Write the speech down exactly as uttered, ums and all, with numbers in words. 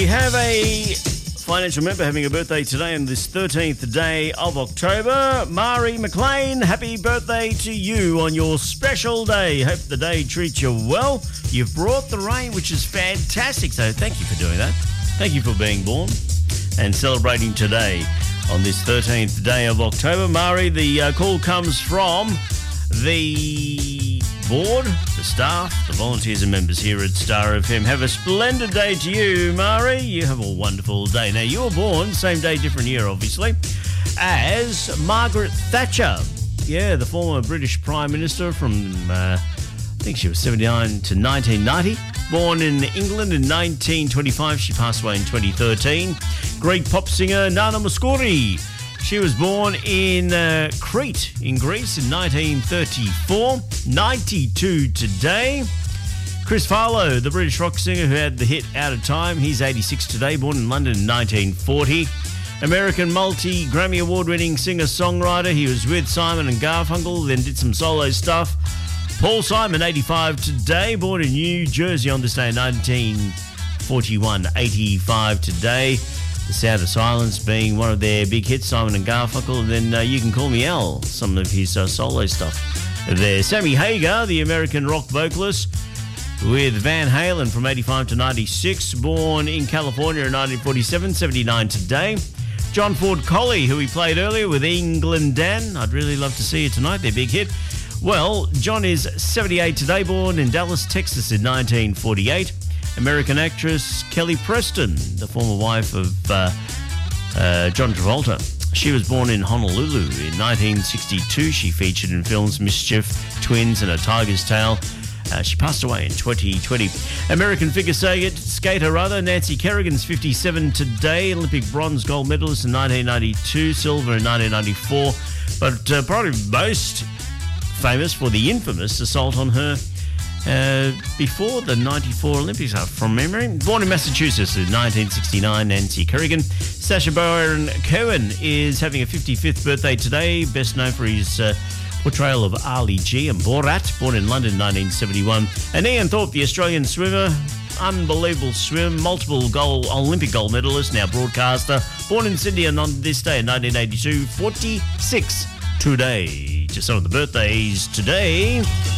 have a financial member having a birthday today on this thirteenth day of October. Mari McLean, happy birthday to you on your special day. Hope the day treats you well. You've brought the rain, which is fantastic, so thank you for doing that. Thank you for being born and celebrating today on this thirteenth day of October. Mari, the uh, call comes from the board, the staff, the volunteers and members here at Star F M. Have a splendid day to you, Mari. You have a wonderful day. Now, you were born, same day, different year, obviously, as Margaret Thatcher. Yeah, the former British Prime Minister from, uh, I think she was seventy-nine to nineteen ninety. Born in England in nineteen twenty-five. She passed away in twenty thirteen. Great pop singer Nana Mouskouri. She was born in uh, Crete, in Greece, in nineteen thirty-four. ninety-two today. Chris Farlow, the British rock singer who had the hit Out of Time. He's eighty-six today, born in London in nineteen forty. American multi-Grammy award-winning singer-songwriter. He was with Simon and Garfunkel, then did some solo stuff. Paul Simon, eighty-five today, born in New Jersey on this day in nineteen forty-one. eighty-five today. The Sound of Silence being one of their big hits, Simon and Garfunkel, and then uh, You Can Call Me Al, some of his uh, solo stuff there. Sammy Hagar, the American rock vocalist, with Van Halen from eighty-five to ninety-six, born in California in nineteen forty-seven, seventy-nine today. John Ford Colley, who we played earlier with England Dan, I'd really love to see you tonight, their big hit. Well, John is seventy-eight today, born in Dallas, Texas in nineteen forty-eight. American actress Kelly Preston, the former wife of uh, uh, John Travolta. She was born in Honolulu in nineteen sixty-two. She featured in films Mischief, Twins and A Tiger's Tale. Uh, she passed away in twenty twenty. American figure skater, skater rather, Nancy Kerrigan's fifty-seven today. Olympic bronze gold medalist in nineteen ninety-two, silver in nineteen ninety-four. But uh, probably most famous for the infamous assault on her Uh, before the ninety-four Olympics, uh, from memory. Born in Massachusetts in nineteen sixty-nine, Nancy Kerrigan. Sacha Baron Cohen is having a fifty-fifth birthday today, best known for his uh, portrayal of Ali G and Borat, born in London in nineteen seventy-one. And Ian Thorpe, the Australian swimmer, unbelievable swim, multiple gold, Olympic gold medalist, now broadcaster, born in Sydney on this day in nineteen eighty-two, forty-six today. Just some of the birthdays today.